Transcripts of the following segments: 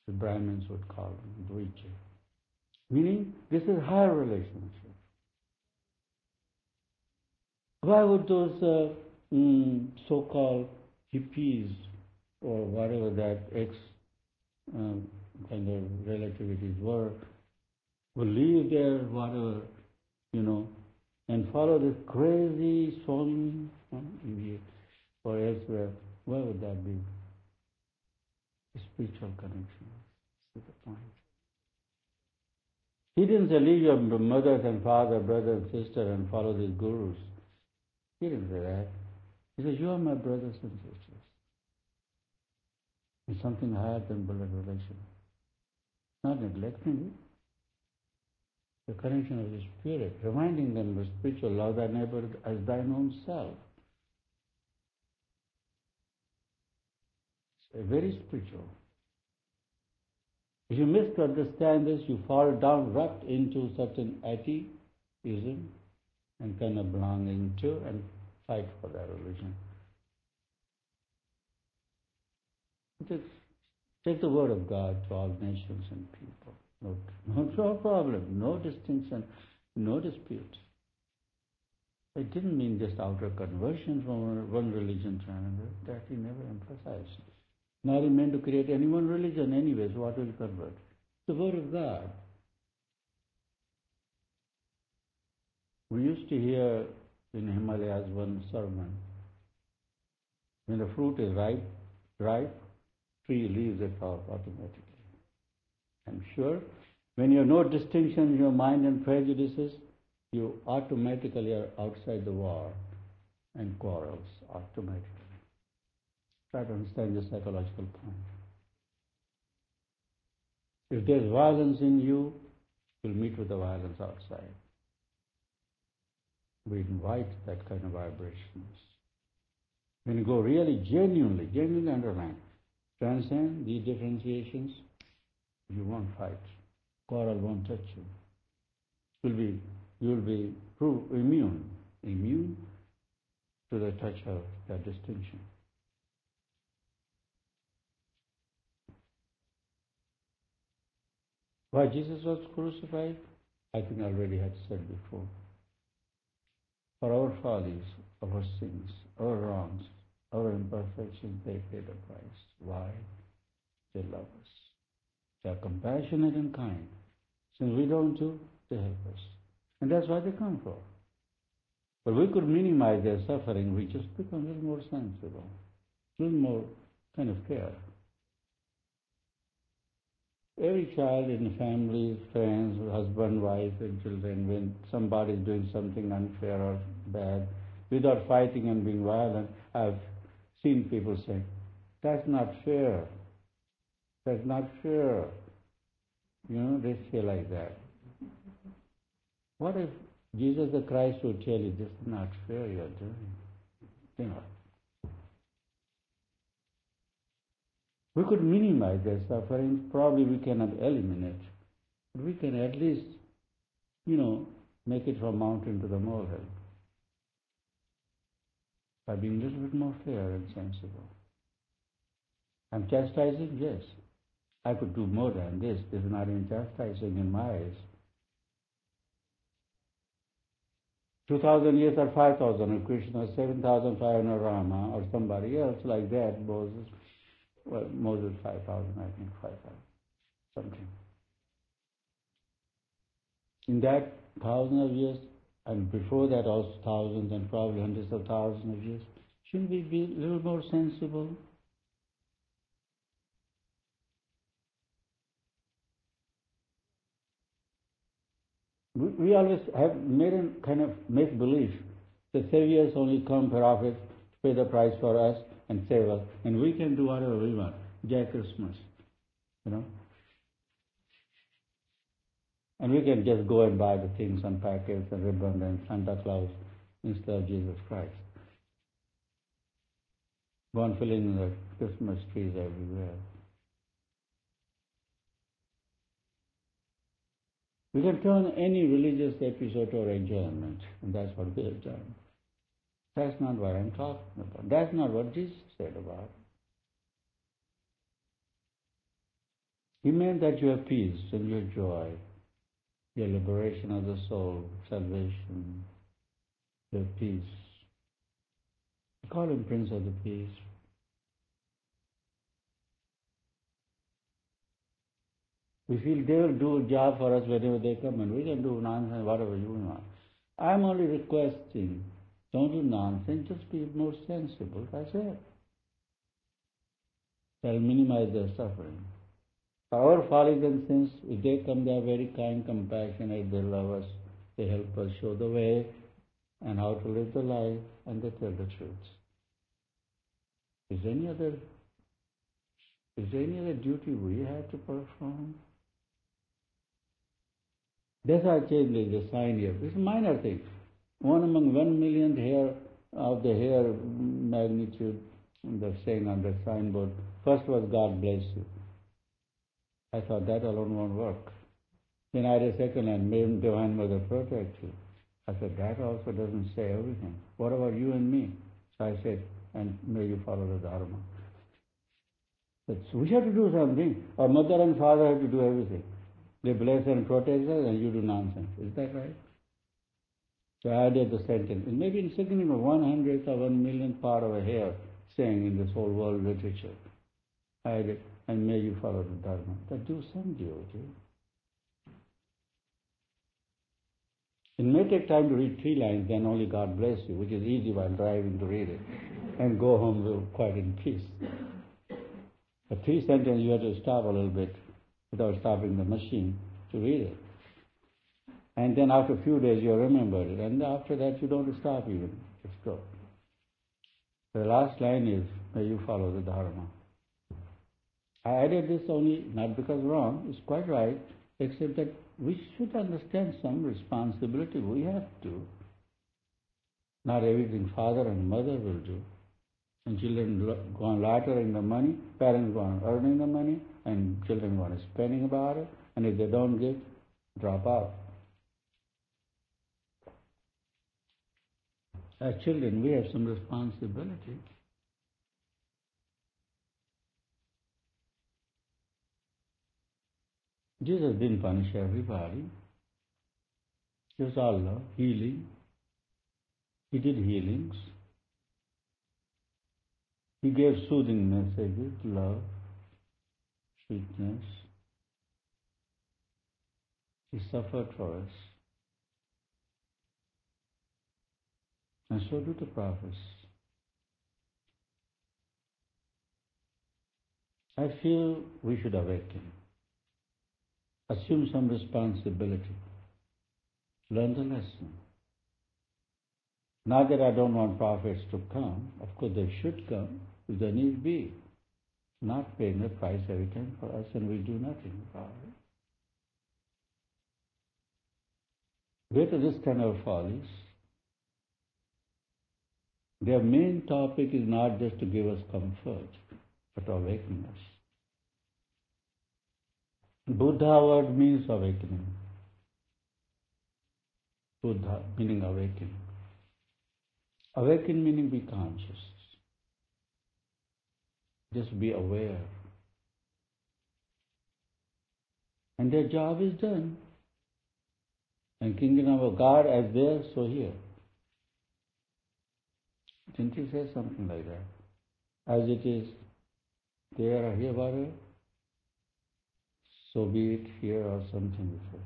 The Brahmins would call them Dvija. Meaning, this is higher relationship. Why would those so-called hippies or whatever that kind of relativities were, will leave their whatever, and follow this crazy Swami India or elsewhere? Why would that be? A spiritual connection is the point. He didn't say leave your mothers and father, brother and sister and follow these gurus. He didn't say that. He said, you are my brothers and sisters. It's something higher than blood relation. Not neglecting it. The connection of the spirit, reminding them of spiritual love thy neighbor as thine own self. It's very spiritual. If you miss to understand this, you fall down, wrapped into certain atheism and kind of belonging to and fight for that religion. Take the word of God to all nations and people. No problem, no distinction, no dispute. It didn't mean just outer conversion from one religion to another. That he never emphasized. Not he meant to create any one religion anyways. What will convert? The word of God. We used to hear in Himalayas one sermon. When the fruit is ripe, tree leaves it off automatically. I'm sure when you have no distinction in your mind and prejudices, you automatically are outside the war and quarrels automatically. Try to understand the psychological point. If there's violence in you, you'll meet with the violence outside. We invite that kind of vibrations. When you go really genuinely underline, transcend these differentiations, you won't fight. Quarrel won't touch you. You'll be immune to the touch of that distinction. Why Jesus was crucified? I think I already had said before. For our follies, our sins, our wrongs, our imperfections, they pay the price. Why? They love us. They are compassionate and kind. Since we don't do, they help us. And that's why they come for. But we could minimize their suffering, we just become a little more sensible, a little more kind of care. Every child in the family, friends, husband, wife, and children, when somebody is doing something unfair or bad, without fighting and being violent, I've seen people say, that's not fair. That's not fair. They say like that. What if Jesus the Christ would tell you, this is not fair you're doing? We could minimize their suffering. Probably we cannot eliminate. But we can at least, make it from mountain to the molehill. By being a little bit more fair and sensible. I'm chastising? Yes. I could do more than this. This is not even chastising in my eyes. 2,000 years or 5,000 of Krishna, 7,500 Rama, or somebody else like that, Moses. Well, Moses 5,000, I think 5,000, something. In that 1,000 of years, and before that also thousands and probably hundreds of thousands of years, shouldn't we be a little more sensible? We always have made a kind of make-believe. The saviors only come for office to pay the price for us and save us, and we can do whatever we want. Jai Christmas, And we can just go and buy the things on packets and ribbon and Santa Claus instead of Jesus Christ. Go on filling the Christmas trees everywhere. We can turn any religious episode to our enjoyment, and that's what we have done. That's not what I'm talking about. That's not what Jesus said about it. He meant that you have peace and your joy, your liberation of the soul, salvation, your peace. We call him Prince of the Peace. We feel they will do a job for us whenever they come, and we can do nonsense, whatever you want. I'm only requesting, don't do nonsense, just be more sensible, that's it. That'll minimize their suffering. Our follies and sins, if they come, they are very kind, compassionate, they love us, they help us show the way and how to live the life, and they tell the truth. Is there any other duty we have to perform? That's why I changed the sign here. It's a minor thing. One among 1 millionth hair of the hair magnitude, the saying on the signboard. First was God bless you. I thought that alone won't work. Then I had a second line, may Divine Mother protect you. I said, that also doesn't say everything. What about you and me? So I said, and may you follow the Dharma. So we have to do something. Our mother and father have to do everything. They bless and protect us, and you do nonsense. Is that right? So I added the sentence. It may be in second of 1/100th or 1 millionth part of a hair saying in this whole world literature. I added, and may you follow the Dharma. That do some duty. It may take time to read 3 lines, then only God bless you, which is easy while driving to read it, and go home quite in peace. But 3 sentences you have to stop a little bit without stopping the machine to read it. And then after a few days you remember it, and after that you don't stop even. Just go. The last line is, may you follow the Dharma. I added this only, not because wrong, it's quite right, except that we should understand some responsibility we have to. Not everything father and mother will do. And children go on lattering the money, parents go on earning the money, and children go on spending about it, and if they don't give, drop out. As children, we have some responsibility. Jesus didn't punish everybody. He was all love, healing. He did healings. He gave soothing messages, love, sweetness. He suffered for us. And so do the prophets. I feel we should awaken. Assume some responsibility. Learn the lesson. Not that I don't want prophets to come. Of course they should come if there need be. Not paying the price every time for us and we do nothing about it. Great to this kind of follies. Their main topic is not just to give us comfort, but to awaken us. Buddha word means awakening. Buddha meaning awakening. Awaken meaning be conscious. Just be aware. And their job is done. And kingdom of God as there, so here. Didn't he say something like that? As it is there or here, whatever, so be it here or something before.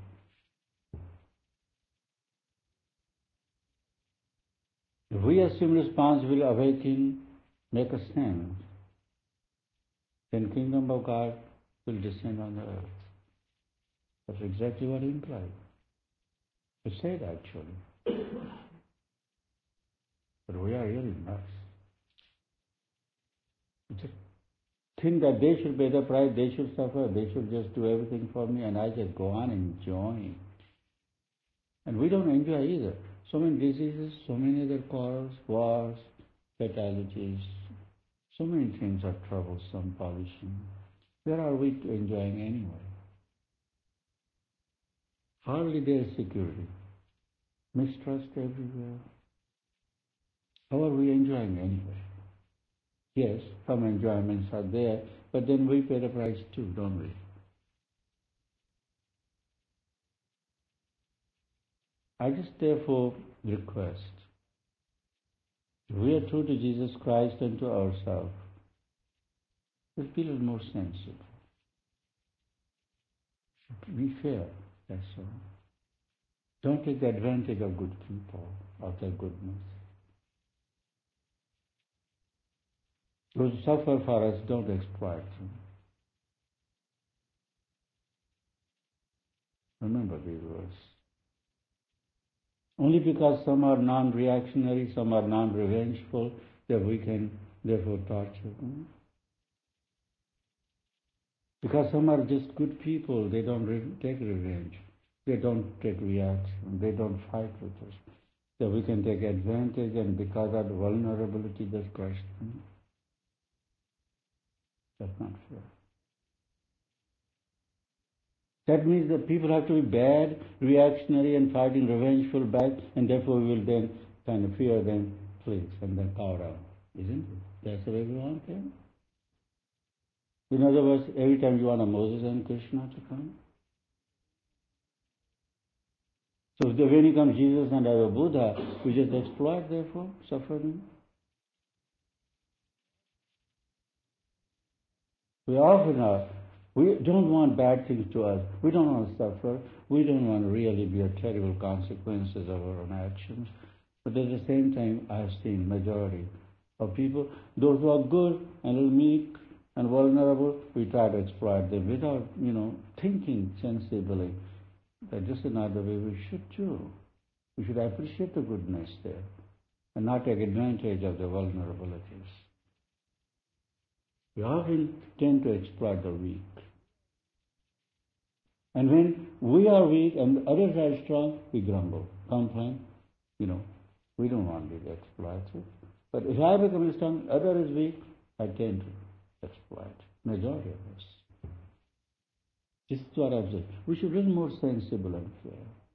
If we assume responsibility, awaken, make a stand, then kingdom of God will descend on the earth. That's exactly what it implies. It said actually. But we are really nuts. Just think that they should pay the price, they should suffer, they should just do everything for me, and I just go on enjoying. And we don't enjoy either. So many diseases, so many other quarrels, wars, fatalities, so many things are troublesome, pollution. Where are we enjoying anyway? Hardly there is security. Mistrust everywhere. How are we enjoying anyway? Yes, some enjoyments are there, but then we pay the price too, don't we? I just therefore request, if we are true to Jesus Christ and to ourselves, let's be a little more sensible. Be fair, that's all. Don't take advantage of good people, of their goodness. Those who suffer for us, don't exploit them. Remember these words. Only because some are non-reactionary, some are non-revengeful, that we can therefore torture them. Because some are just good people, they don't take revenge, they don't take reaction, they don't fight with us. That we can take advantage, and because of the vulnerability, just crush them. That's not fair. That means that people have to be bad, reactionary, and fighting revengeful back, and therefore we will then kind of fear them, please, and then power down. Isn't it? That's the way we want them. In other words, every time you want a Moses and Krishna to come. So when he comes Jesus and as a Buddha, we just exploit, therefore, suffering. We often are. We don't want bad things to us. We don't want to suffer. We don't want to really be a terrible consequences of our own actions. But at the same time, I have seen majority of people, those who are good and a little meek and vulnerable, we try to exploit them without, thinking sensibly that this is not the way we should do. We should appreciate the goodness there and not take advantage of the vulnerabilities. We often tend to exploit the weak. And when we are weak and others are strong, we grumble, complain. We don't want to be exploited. But if I become strong, other is weak, I tend to exploit. Majority of us. This is what I've said. We should be more sensible and fair.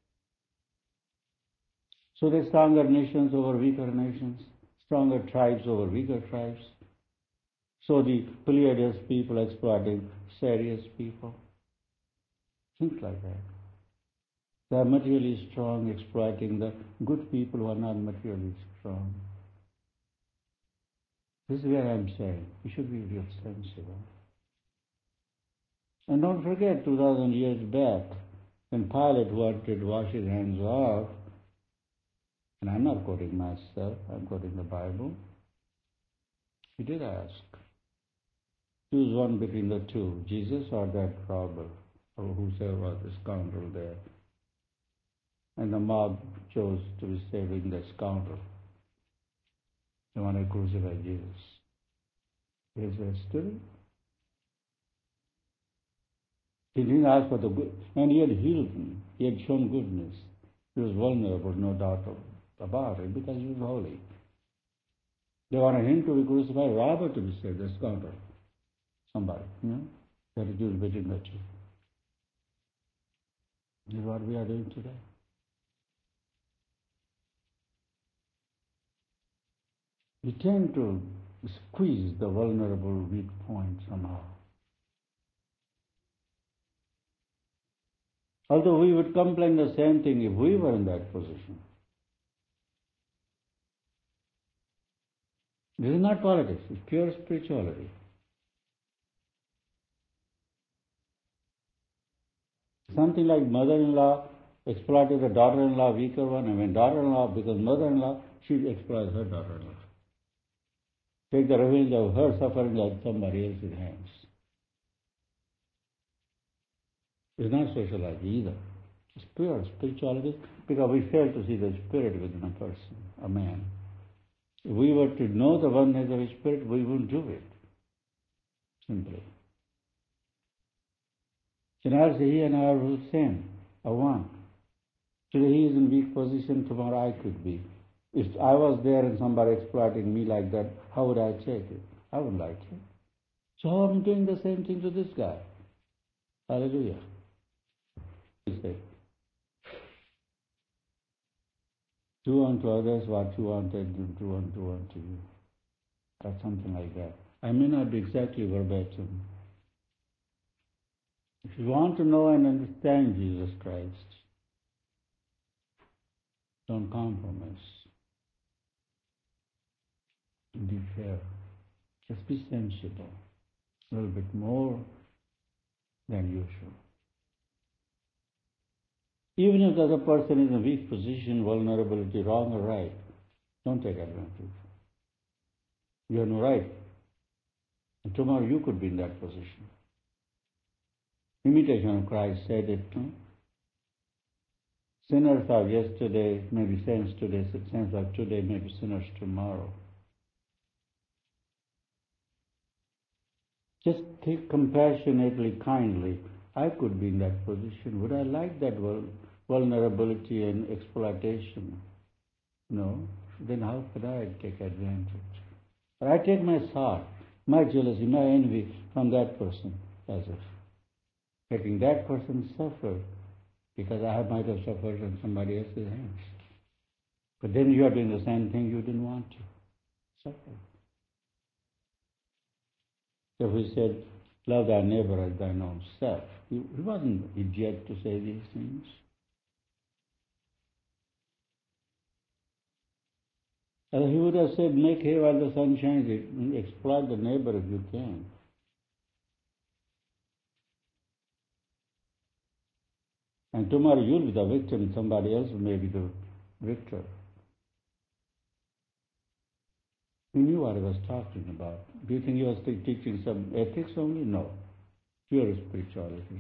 So there's stronger nations over weaker nations, stronger tribes over weaker tribes. So the Pleiades people exploiting serious people. Things like that. They are materially strong, exploiting the good people who are not materially strong. This is where I'm saying we should be real sensible. And don't forget, 2,000 years back, when Pilate wanted to wash his hands off, and I'm not quoting myself, I'm quoting the Bible, he did ask, choose one between the two, Jesus or that robber, or whosoever was the scoundrel there. And the mob chose to be saving the scoundrel. They wanted to crucify Jesus. Here's the story. He didn't ask for the good, and he had healed him. He had shown goodness. He was vulnerable, no doubt about it, because he was holy. They wanted him to be crucified, robber to be saved, the scoundrel. Somebody, that is used between the two. This is what we are doing today. We tend to squeeze the vulnerable weak point somehow. Although we would complain the same thing if we were in that position. This is not politics, it's pure spirituality. Something like mother-in-law exploited the daughter-in-law, weaker one, and when daughter-in-law becomes mother-in-law, she exploits her daughter-in-law. Take the revenge of her suffering at somebody else's hands. It's not sociology either. It's pure spirituality because we fail to see the spirit within a person, a man. If we were to know the oneness of his spirit, we wouldn't do it. Simply. Tonight he and I are the same, are one. Today he is in weak position, tomorrow I could be. If I was there and somebody exploiting me like that, how would I take it? I wouldn't like it. So I'm doing the same thing to this guy. Hallelujah. Do unto others what you wanted them to do unto you. Or something like that. I may not be exactly verbatim. If you want to know and understand Jesus Christ, Don't compromise. Be fair. Just be sensible. A little bit more than usual. Even if the other person is in a weak position, vulnerability, wrong or right, don't take advantage. You have no right. And tomorrow you could be in that position. Imitation of Christ said it. Sinners are yesterday, maybe saints today, saints are today, maybe sinners tomorrow. Just think compassionately, kindly. I could be in that position. Would I like that vulnerability and exploitation? No. Then how could I take advantage? Or I take my thought, my jealousy, my envy from that person, as if letting that person suffer because I might have suffered in somebody else's hands. But then you are doing the same thing you didn't want to suffer. So he said, love thy neighbor as thine own self. He wasn't an idiot to say these things. And he would have said, make hay while the sun shines, exploit the neighbor if you can. And tomorrow you'll be the victim, somebody else may be the victor. He knew what he was talking about. Do you think he was teaching some ethics only? No. Pure spirituality.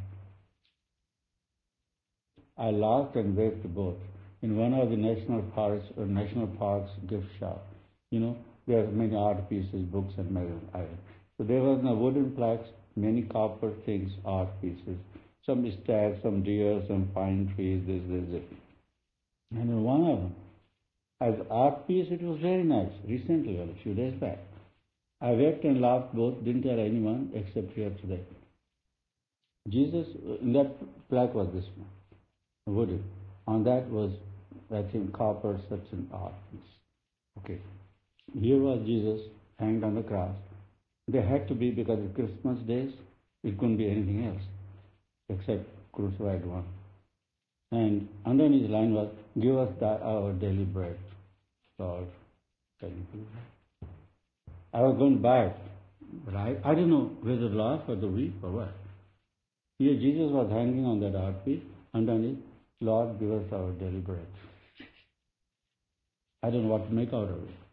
I laughed and waved both. In one of the national parks gift shop, there are many art pieces, books and magazines. So there was a wooden plaques, many copper things, art pieces. Some stags, some deer, some pine trees, this. And in one of them, as art piece, it was very nice, recently, a few days back. I wept and laughed both, didn't tell anyone except here today. Jesus, in that plaque was this one, wooden. On that was, I think, copper, such an art piece. Okay. Here was Jesus hanged on the cross. They had to be, because of Christmas days, it couldn't be anything else except crucified one. And underneath line was, give us our daily bread, Lord. I was going to buy it, but I don't know whether to laugh or to weep or what. Here Jesus was hanging on that art piece, underneath, Lord, give us our daily bread. I don't know what to make out of it.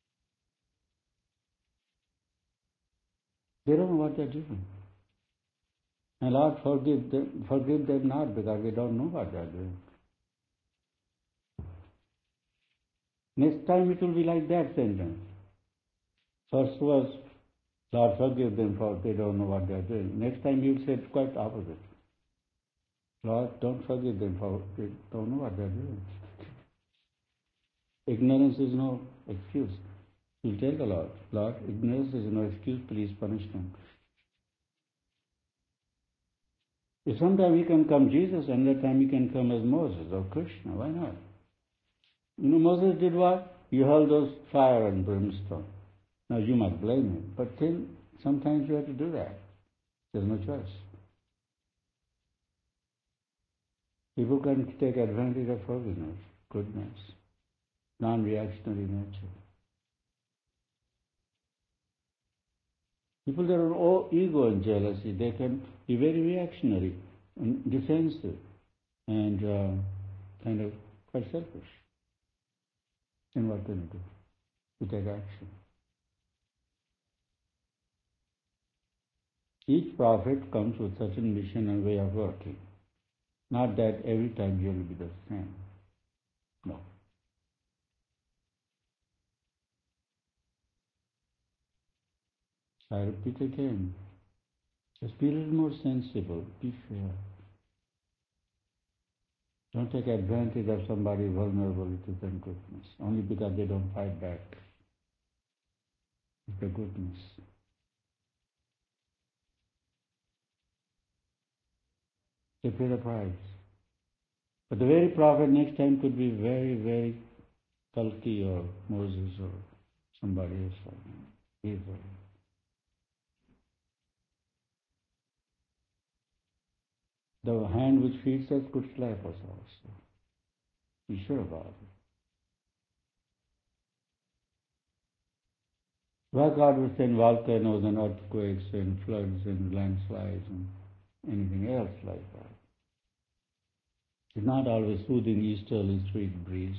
They don't know what they're doing. And Lord, forgive them not, because they don't know what they're doing. Next time it will be like that sentence. First was, Lord, forgive them, for they don't know what they're doing. Next time you say it's quite opposite. Lord, don't forgive them, for they don't know what they're doing. Ignorance is no excuse. You tell the Lord, Lord, ignorance is no excuse, please punish them. If sometime he can come Jesus, another time he can come as Moses or Krishna, why not? Moses did what? He held those fire and brimstone. Now you might blame him, but then sometimes you have to do that. There's no choice. People can take advantage of forgiveness, goodness, non-reactionary nature. People that are all ego and jealousy, they can be very reactionary and defensive and kind of quite selfish. And what can you do? You take action. Each prophet comes with certain mission and way of working. Not that every time you will be the same. No. I repeat again. Just be a little more sensible. Be fair. Don't take advantage of somebody's vulnerabilities and goodness, only because they don't fight back. It's the goodness. They pay the price. But the very prophet next time could be very, very Kalki or Moses or somebody else. Either. The hand which feeds us could slap us also. Be sure about it. Why God would send volcanoes and earthquakes and floods and landslides and anything else like that? It's not always soothing easterly sweet breeze.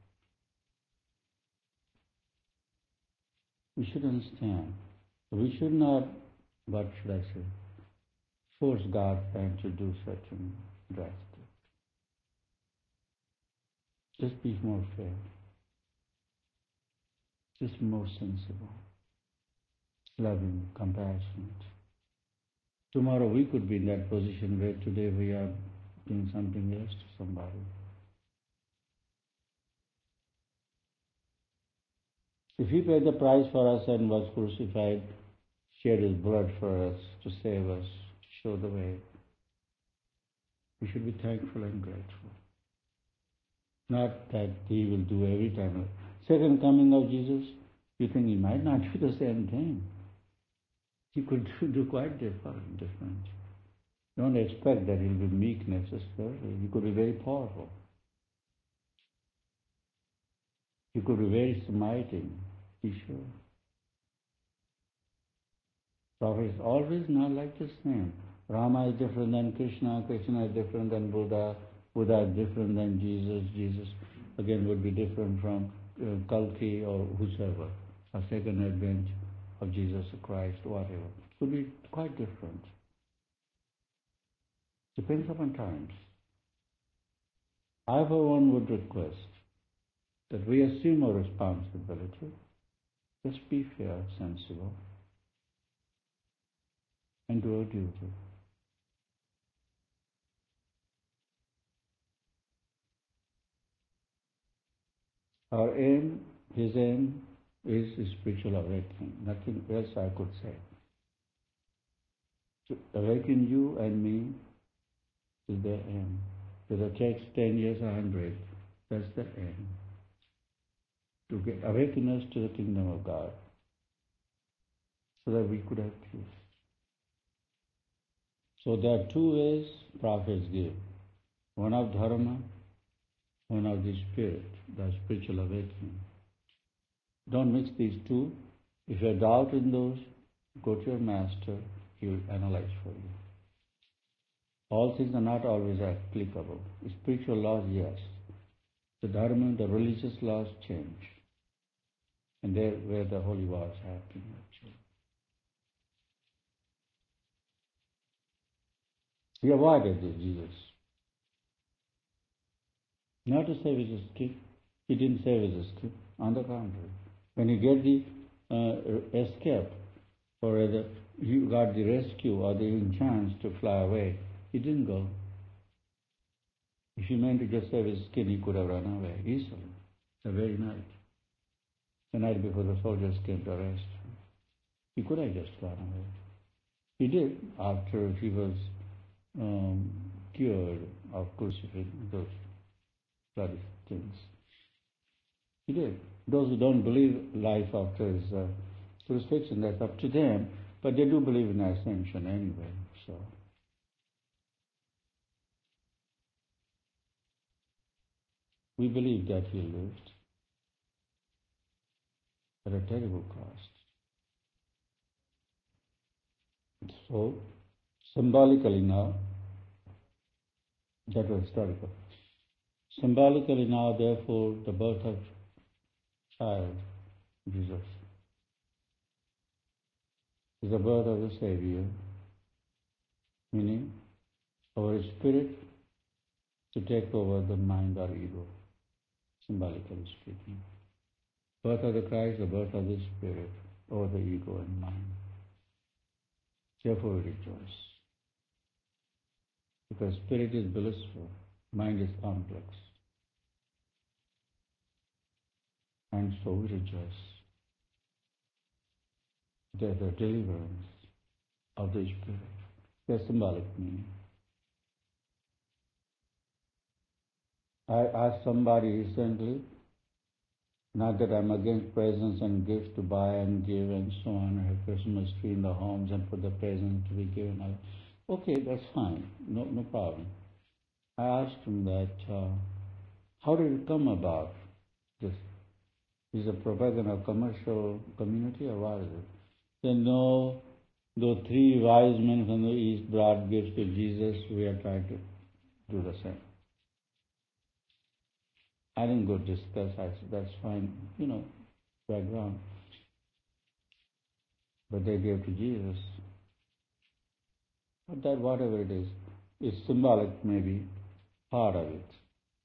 We should understand. We should not, what should I say, force God's hand to do such a drastic. Just be more fair. Just more sensible, loving, compassionate. Tomorrow we could be in that position where today we are doing something else to somebody. If He paid the price for us and was crucified, shed His blood for us, to save us, to show the way, we should be thankful and grateful. Not that He will do every time. Second coming of Jesus, you think He might not do the same thing. He could do quite different. Don't expect that He'll be meek necessarily. He could be very powerful. He could be very smiting, be sure. Prophet is always not like the same. Rama is different than Krishna, Krishna is different than Buddha, Buddha is different than Jesus, Jesus again would be different from Kalki or whosoever, a second advent of Jesus Christ, whatever. Could be quite different. Depends upon times. I, for one, would request that we assume our responsibility. Just be fair, sensible, and do our duty. Our aim, His aim, is spiritual awakening. Nothing else I could say. To awaken you and me is the aim. Whether it takes 10 years or 100, that's the aim. To awaken us to the kingdom of God, so that we could have peace. So there are two ways prophets give. One of dharma, one of the spirit, the spiritual awakening. Don't mix these two. If you have doubt in those, go to your master, he will analyze for you. All things are not always applicable. Spiritual laws, yes. The dharma, the religious laws change. And there where the holy wars happen actually. He avoided this, Jesus. Not to save his skin. He didn't save his skin. On the contrary. When he get the escape, or rather he got the rescue or the chance to fly away, he didn't go. If he meant to just save his skin, he could have run away easily, the very night. The night before the soldiers came to arrest him. He could have just gone away. He did after he was cured of crucifixing those bloody things. He did. Those who don't believe life after his crucifixion, that's up to them, but they do believe in ascension anyway. So, we believe that he lived at a terrible cost. So, symbolically now, that was historical. Symbolically now, therefore, the birth of child, Jesus, is the birth of the Savior, meaning our spirit to take over the mind or ego, symbolically speaking. Birth of the Christ, the birth of the Spirit over the ego and mind. Therefore we rejoice. Because spirit is blissful, mind is complex. And so we rejoice. There's a deliverance of the Spirit. There's symbolic meaning. I asked somebody recently, not that I'm against presents and gifts to buy and give and so on, have Christmas tree in the homes and put the presents to be given. Okay, that's fine, no problem. I asked him that, how did it come about, this Is it propaganda of commercial community or what is it? They know the three wise men from the east brought gifts to Jesus. We are trying to do the same. I didn't go discuss. I said, that's fine, background. But they gave to Jesus. But that, whatever it is symbolic, maybe part of it.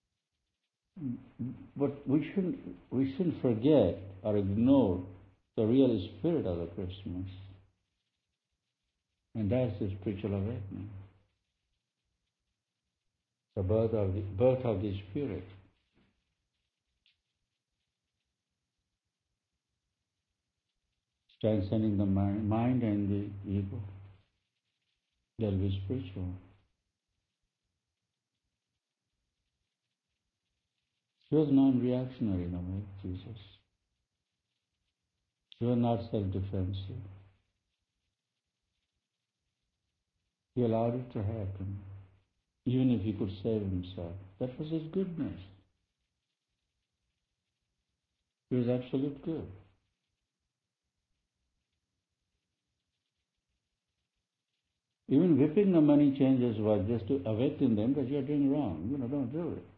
But we shouldn't forget or ignore the real spirit of the Christmas. And that's the spiritual awakening. The birth of the Spirit. Transcending the mind and the ego. That will be spiritual. He was non-reactionary in a way, Jesus. He was not self-defensive. He allowed it to happen, even if he could save himself. That was his goodness. He was absolute good. Even whipping the money changers was just to awaken them that you are doing wrong. Don't do it.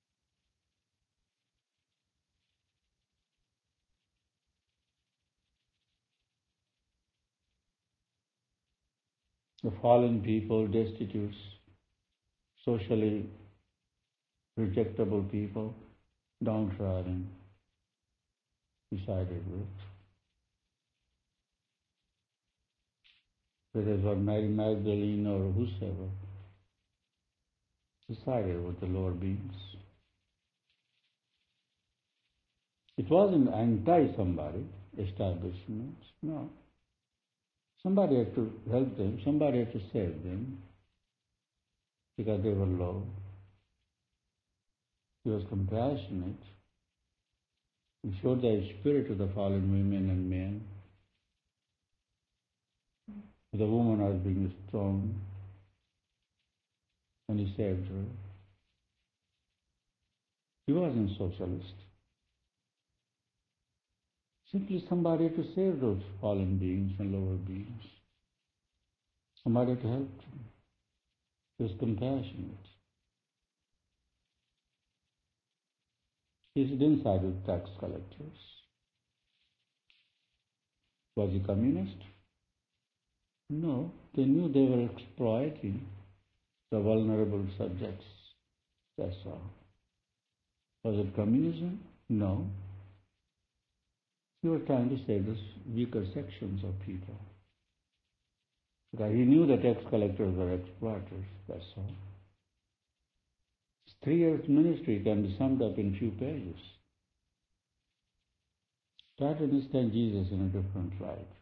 The fallen people, destitutes, socially rejectable people, downtrodden, decided with. Whether it was Mary Magdalene or whosoever, decided with the lower beings. It wasn't anti-somebody, establishment, no. Somebody had to help them, somebody had to save them, because they were low. He was compassionate. He showed the spirit to the fallen women and men. The woman was being stoned, and he saved her. He wasn't socialist. Simply somebody to save those fallen beings and lower beings. Somebody to help them. He was compassionate. He didn't side with tax collectors. Was he communist? No. They knew they were exploiting the vulnerable subjects. That's all. Was it communism? No. He was trying to save the weaker sections of people. Because he knew the tax collectors were exploiters, that's all. 3 years ministry can be summed up in few pages. Try to understand Jesus in a different light.